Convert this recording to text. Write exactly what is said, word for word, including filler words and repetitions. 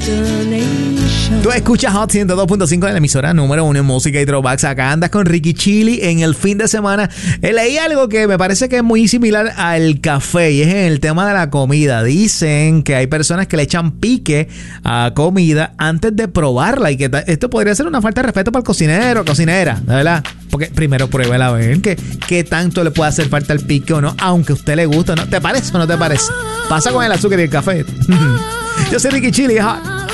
Tú escuchas Hot ciento dos punto cinco de la emisora número uno en música y throwbacks. Acá andas con Ricky Chili en el fin de semana. Eh, leí algo que me parece que es muy similar al café y es en el tema de la comida. Dicen que hay personas que le echan pique a comida antes de probarla y que ta- esto podría ser una falta de respeto para el cocinero o cocinera, de verdad. Porque primero pruébela a ver que, que tanto le puede hacer falta el pique o no, aunque a usted le guste o no. ¿Te parece o no te parece? Pasa con el azúcar y el café. Yo soy Ricky Chili, Hot.